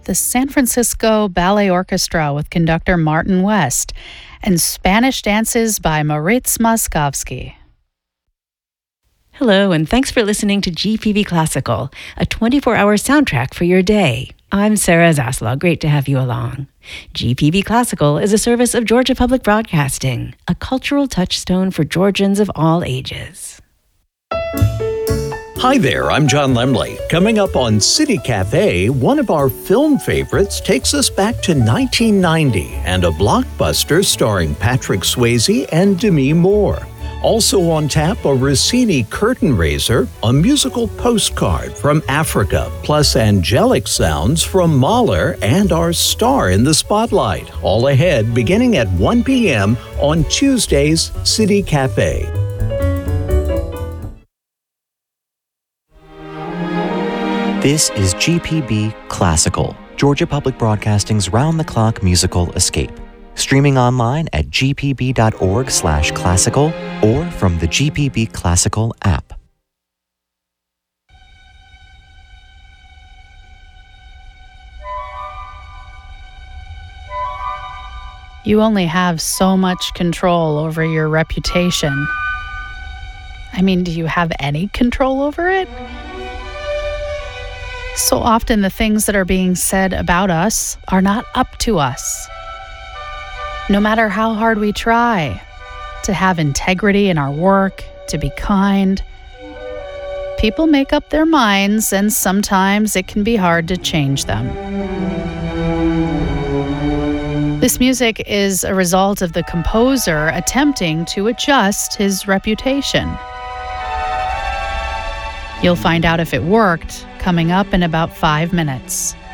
the San Francisco Ballet Orchestra with conductor Martin West, and Spanish Dances by Moritz Moskowski. Hello, and thanks for listening to GPB Classical, a 24-hour soundtrack for your day. I'm Sarah Zaslaw. Great to have you along. GPB Classical is a service of Georgia Public Broadcasting, a cultural touchstone for Georgians of all ages. Hi there, I'm John Lemley. Coming up on City Cafe, one of our film favorites takes us back to 1990 and a blockbuster starring Patrick Swayze and Demi Moore. Also on tap, a Rossini curtain raiser, a musical postcard from Africa, plus angelic sounds from Mahler and our star in the spotlight. All ahead, beginning at 1 p.m. on Tuesday's City Cafe. This is GPB Classical, Georgia Public Broadcasting's round-the-clock musical escape. Streaming online at gpb.org/classical or from the GPB Classical app. You only have so much control over your reputation. I mean, do you have any control over it? So often the things that are being said about us are not up to us. No matter how hard we try to have integrity in our work, to be kind, people make up their minds, and sometimes it can be hard to change them. This music is a result of the composer attempting to adjust his reputation. You'll find out if it worked coming up in about 5 minutes.